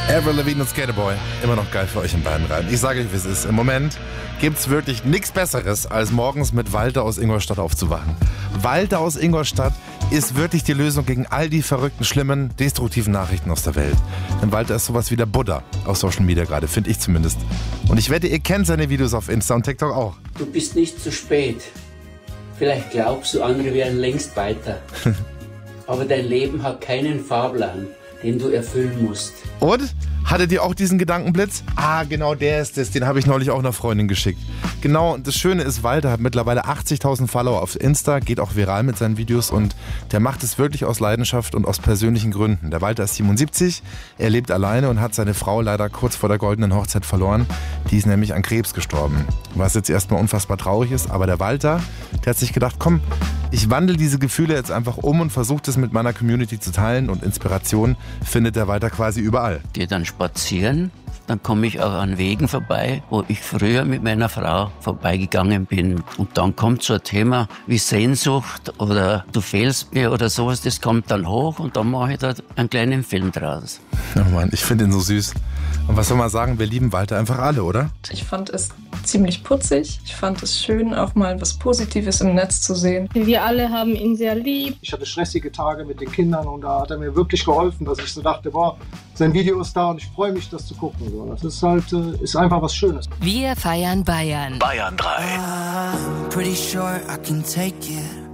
Avril Lavigne und Skaterboy, immer noch geil für euch in beiden rein. Ich sage euch, wie es ist. Im Moment gibt's wirklich nichts Besseres, als morgens mit Walter aus Ingolstadt aufzuwachen. Walter aus Ingolstadt ist wirklich die Lösung gegen all die verrückten, schlimmen, destruktiven Nachrichten aus der Welt. Denn Walter ist sowas wie der Buddha auf Social Media gerade, finde ich zumindest. Und ich wette, ihr kennt seine Videos auf Insta und TikTok auch. Du bist nicht zu spät. Vielleicht glaubst du, andere wären längst weiter. Aber dein Leben hat keinen Fahrplan, den du erfüllen musst. Und? Hattet ihr auch diesen Gedankenblitz? Ah, genau, der ist es. Den habe ich neulich auch einer Freundin geschickt. Genau, und das Schöne ist, Walter hat mittlerweile 80.000 Follower auf Insta, geht auch viral mit seinen Videos und der macht es wirklich aus Leidenschaft und aus persönlichen Gründen. Der Walter ist 77, er lebt alleine und hat seine Frau leider kurz vor der goldenen Hochzeit verloren. Die ist nämlich an Krebs gestorben. Was jetzt erstmal unfassbar traurig ist, aber der Walter, der hat sich gedacht, komm, ich wandle diese Gefühle jetzt einfach um und versuche das mit meiner Community zu teilen und Inspiration findet der Walter quasi überall. Gehe dann spazieren, dann komme ich auch an Wegen vorbei, wo ich früher mit meiner Frau vorbeigegangen bin. Und dann kommt so ein Thema wie Sehnsucht oder du fehlst mir oder sowas, das kommt dann hoch und dann mache ich da einen kleinen Film draus. Oh Mann, ich finde ihn so süß. Und was soll man sagen, wir lieben Walter einfach alle, oder? Ich fand es ziemlich putzig. Ich fand es schön, auch mal was Positives im Netz zu sehen. Wir alle haben ihn sehr lieb. Ich hatte stressige Tage mit den Kindern und da hat er mir wirklich geholfen, dass ich so dachte, boah, sein Video ist da und ich freue mich, das zu gucken. Das ist halt, ist einfach was Schönes. Wir feiern Bayern. Bayern 3. I'm pretty sure I can take it.